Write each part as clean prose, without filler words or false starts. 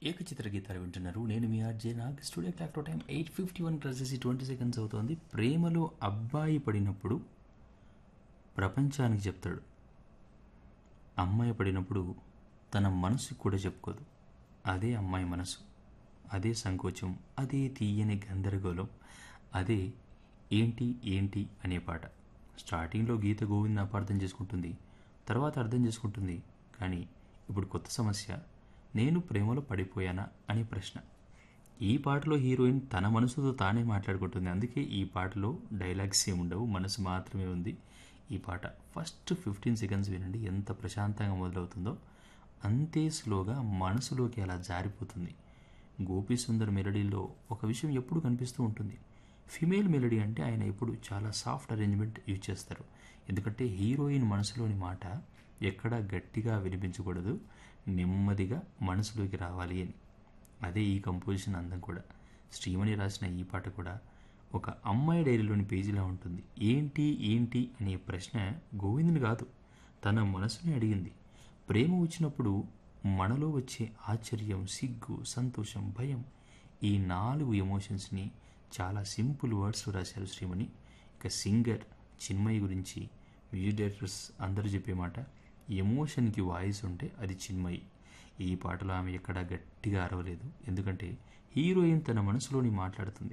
ఏకచిత్ర గీతాలు వింటున్నారు. నేను మీ RJ Nag. Studio clock time 8:51 ప్రజెసి 20 seconds అవుతోంది. ప్రేమలో అబ్బాయి పడినప్పుడు ప్రపంచానికి చెప్తాడు, అమ్మాయి పడినప్పుడు తన మనసుకు కూడా చెప్పుకోదు. అదే అమ్మాయి మనసు, అదే సంకోచం, అదే తీయని గందరగోళం, అదే ఏంటి ఏంటి అనే పాట. స్టార్టింగ్లో గీత గోవింద్ అపార్థం చేసుకుంటుంది, తర్వాత అర్థం చేసుకుంటుంది. కానీ ఇప్పుడు కొత్త సమస్య, నేను ప్రేమలో పడిపోయానా అనే ప్రశ్న. ఈ పాటలో హీరోయిన్ తన మనసుతో తానే మాట్లాడుకుంటుంది. అందుకే ఈ పాటలో డైలాగ్స్ ఏముండవు, మనసు మాత్రమే ఉంది. ఈ పాట ఫస్ట్ 15 సెకండ్స్ వినండి, ఎంత ప్రశాంతంగా మొదలవుతుందో అంతే స్లోగా మనసులోకి అలా జారిపోతుంది. గోపీ సుందర్ మెలడీలో ఒక విషయం ఎప్పుడు కనిపిస్తూ ఉంటుంది. ఫిమేల్ మెలడీ అంటే ఆయన ఎప్పుడు చాలా సాఫ్ట్ అరేంజ్మెంట్ యూజ్ చేస్తారు. ఎందుకంటే హీరోయిన్ మనసులోని మాట ఎక్కడా గట్టిగా వినిపించకూడదు, నెమ్మదిగా మనసులోకి రావాలి అని. అదే ఈ కంపోజిషన్ అందం కూడా. శ్రీమణి రాసిన ఈ పాట కూడా ఒక అమ్మాయి డైరీలోని పేజీలా ఉంటుంది. ఏంటి ఏంటి అనే ప్రశ్న గోవిందుని కాదు, తన మనసుని అడిగింది. ప్రేమ వచ్చినప్పుడు మనలో వచ్చే ఆశ్చర్యం, సిగ్గు, సంతోషం, భయం, ఈ 4 ఎమోషన్స్ని చాలా సింపుల్ వర్డ్స్లో రాశారు శ్రీమణి. ఇక సింగర్ చిన్మయి గురించి మ్యూజిక్ డైరెక్టర్స్ అందరూ చెప్పే మాట, ఎమోషన్కి వాయిస్ ఉంటే అది చిన్మయి. ఈ పాటలో ఆమె ఎక్కడా గట్టిగా అరవలేదు, ఎందుకంటే హీరోయిన్ తన మనసులోని మాట్లాడుతుంది.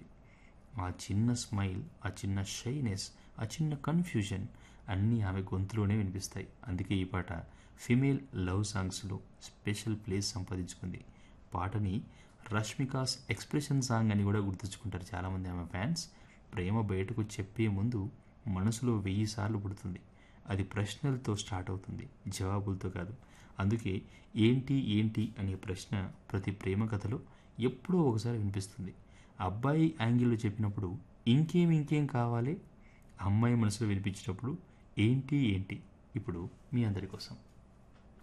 ఆ చిన్న స్మైల్, ఆ చిన్న షైనెస్, ఆ చిన్న కన్ఫ్యూజన్ అన్నీ ఆమె గొంతులోనే వినిపిస్తాయి. అందుకే ఈ పాట ఫిమేల్ లవ్ సాంగ్స్లో స్పెషల్ ప్లేస్ సంపాదించుకుంది. పాటని రష్మికాస్ ఎక్స్ప్రెషన్ సాంగ్ అని కూడా గుర్తుంచుకుంటారు చాలామంది ఆమె ఫ్యాన్స్. ప్రేమ బయటకు చెప్పే ముందు మనసులో 1000 సార్లు పుడుతుంది. అది ప్రశ్నలతో స్టార్ట్ అవుతుంది, జవాబులతో కాదు. అందుకే ఏంటి ఏంటి అనే ప్రశ్న ప్రతి ప్రేమ కథలో ఎప్పుడో ఒకసారి వినిపిస్తుంది. అబ్బాయి యాంగిల్లో చెప్పినప్పుడు ఇంకేం ఇంకేం కావాలి, అమ్మాయి మనసులో వినిపించినప్పుడు ఏంటి ఏంటి. ఇప్పుడు మీ అందరి కోసం